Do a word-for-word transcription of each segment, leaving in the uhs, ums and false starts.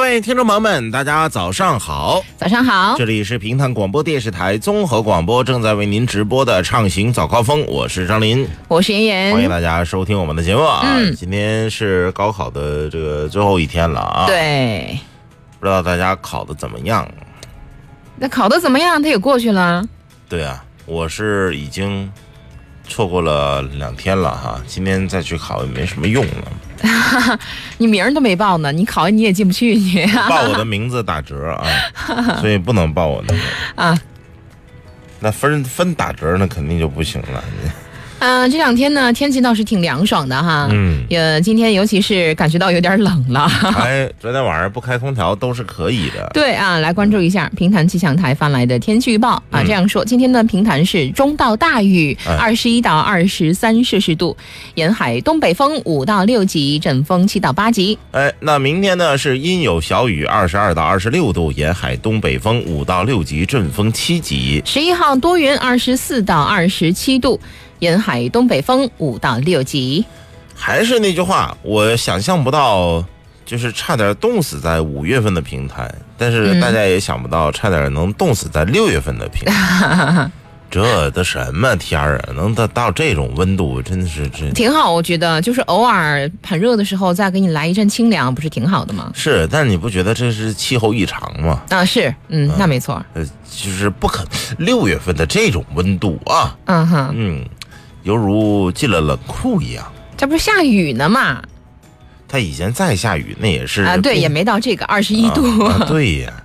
位听众朋友们，大家早上好！ 早上好， 这里是平潭广播电视台综合广播，正在为您直播的畅行早高峰，我是张林， 我是妍妍， 欢迎大家收听我们的节目啊！ 嗯、 今天是高考的这个最后一天了啊， 对， 不知道大家考的怎么样？ 那考的怎么样？它也过去了。 对啊，我是已经错过了两天了哈，今天再去考也没什么用了。 你名儿都没报呢，你考你也进不去，你报我的名字打折啊，所以不能报我的名啊。 那分分打折那肯定就不行了。 嗯、呃，这两天呢，天气倒是挺凉爽的哈。嗯，也今天尤其是感觉到有点冷了。 哎，昨天晚上不开空调都是可以的。 对啊，来关注一下平潭气象台发来的天气预报啊。嗯、这样说，今天呢，平潭是中到大雨，二十一到二十三摄氏度，沿海东北风五到六级，阵风七到八级。 哎，那明天呢是阴有小雨，二十二到二十六度，沿海东北风五到六级，阵风七级。 十一号多云，二十四到二十七度。沿海东北风五到六级。 还是那句话，我想象不到，就是差点冻死在五月份的平潭，但是大家也想不到，差点能冻死在六月份的平潭。嗯、这的什么天儿啊，能得到这种温度，真的是这挺好。我觉得就是偶尔很热的时候，再给你来一阵清凉，不是挺好的吗？ 是，但是你不觉得这是气候异常吗？ 啊，是，嗯，嗯那没错。 呃，就是不可六月份的这种温度啊， 嗯哼， 嗯。犹如进了冷库一样， 这不是下雨呢吗？ 他以前再下雨，那也是啊，对，也没到这个二十一度。 啊啊、对呀。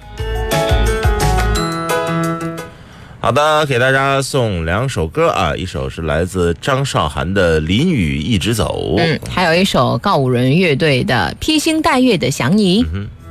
好的，给大家送两首歌啊，一首是来自张韶涵的《淋雨一直走》， 嗯，还有一首告五人乐队的《披星戴月的想你》。 嗯哼。